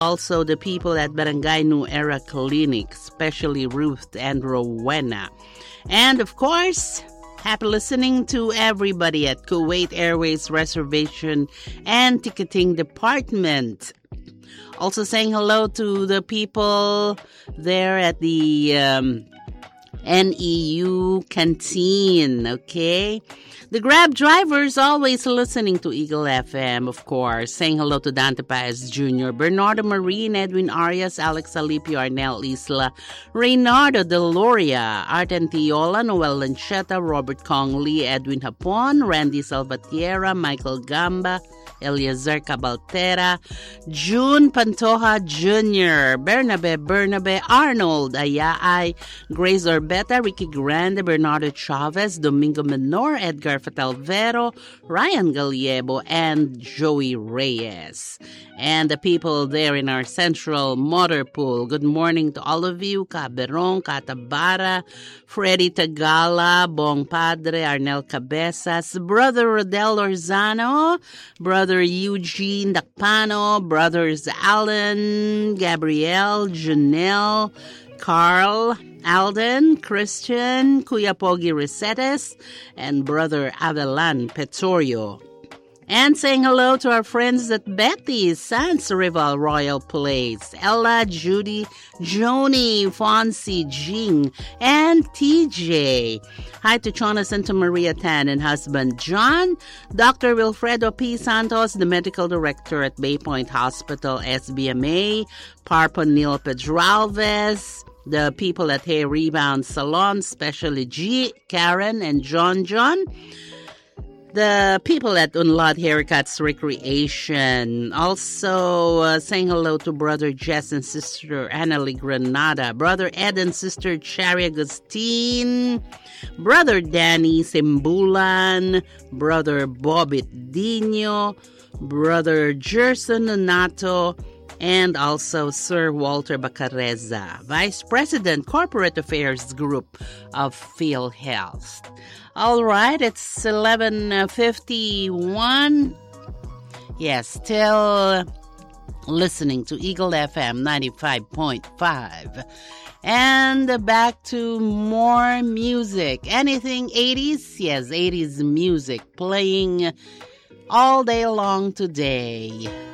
Also, the people at Barangay New Era Clinic, especially Ruth and Rowena. And of course, happy listening to everybody at Kuwait Airways Reservation and Ticketing Department. Also saying hello to the people there at the NEU Canteen, okay? The Grab drivers always listening to Eagle FM, of course. Saying hello to Dante Paez Jr., Bernardo Marine, Edwin Arias, Alex Alipio, Arnel Isla, Reynardo Deloria, Arten Tiola, Noel Lancheta, Robert Kong Lee, Edwin Hapon, Randy Salvatierra, Michael Gamba, Eliezer Cabaltera, June Pantoja Jr., Bernabe, Arnold Ayaay, Grace Orbeta, Ricky Grande, Bernardo Chavez, Domingo Menor, Edgar Fatalvero, Ryan Gallego, and Joey Reyes. And the people there in our central motor pool. Good morning to all of you. Caberon, Catabara, Freddy Tagala, Bong Padre, Arnel Cabezas, Brother Rodel Orzano, Brother Eugene Dacpano, Brothers Alan, Gabrielle, Janelle, Carl, Alden, Christian, Kuya Pogi Resetes, and Brother Avelan Petorio. And saying hello to our friends at Betty's Sans Rival Royal Place, Ella, Judy, Joni, Fonzie, Jing, and TJ. Hi to Chona Santa Maria Tan and husband John, Dr. Wilfredo P. Santos, the medical director at Bay Point Hospital, SBMA, Parpo Neil Pedralves, the people at Hair Rebound Salon, especially G, Karen, and John, the people at Unlad Haircuts Recreation. Also saying hello to Brother Jess and Sister Annalie Granada, Brother Ed and Sister Cherry Agustin, Brother Danny Simbulan, Brother Bobit Dino, Brother Gerson Nonato, and also Sir Walter Bacareza, Vice President, Corporate Affairs Group of PhilHealth. All right, it's 11:51. Yes, still listening to Eagle FM 95.5. And back to more music. Anything 80s? Yes, 80s music playing all day long today.